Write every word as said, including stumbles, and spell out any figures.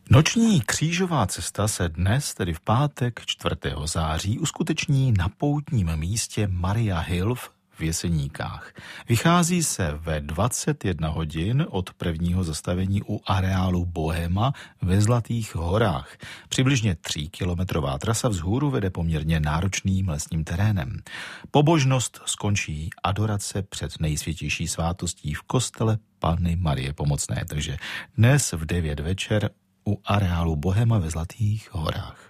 Noční křížová cesta se dnes, tedy v pátek čtvrtého září, uskuteční na poutním místě Maria Hill v Jeseníkách. Vychází se ve dvacet jedna hodin od prvního zastavení u areálu Bohéma ve Zlatých horách. Přibližně tříkilometrová trasa vzhůru vede poměrně náročným lesním terénem. Pobožnost skončí adorace před nejsvětější svátostí v kostele Panny Marie Pomocné. Takže dnes v devět večer u areálu Bohéma ve Zlatých horách.